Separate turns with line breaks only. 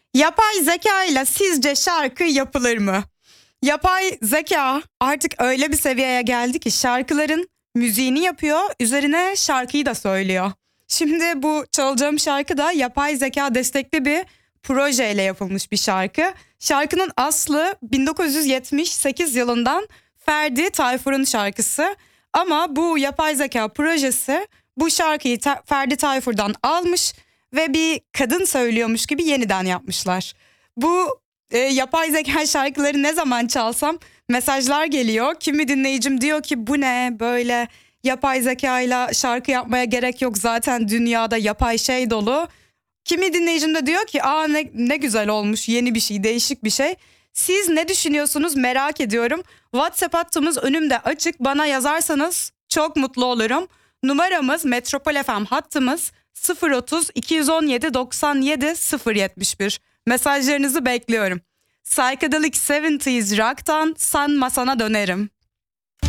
Yapay zeka ile sizce şarkı yapılır mı? Yapay zeka artık öyle bir seviyeye geldi ki şarkıların müziğini yapıyor, üzerine şarkıyı da söylüyor. Şimdi bu çalacağım şarkı da yapay zeka destekli bir projeyle yapılmış bir şarkı. Şarkının aslı 1978 yılından Ferdi Tayfur'un şarkısı. Ama bu yapay zeka projesi bu şarkıyı Ferdi Tayfur'dan almış ve bir kadın söylüyormuş gibi yeniden yapmışlar. Bu yapay zeka şarkıları ne zaman çalsam mesajlar geliyor. Kimi dinleyicim diyor ki bu ne böyle, yapay zekayla şarkı yapmaya gerek yok, zaten dünyada yapay şey dolu. Kimi dinleyicim de diyor ki ne güzel olmuş, yeni bir şey, değişik bir şey. Siz ne düşünüyorsunuz merak ediyorum. WhatsApp hattımız önümde açık, bana yazarsanız çok mutlu olurum. Numaramız Metropol FM hattımız 030 217 97 071. Mesajlarınızı bekliyorum. Psychedelic 70s Rock'tan San Masana dönerim.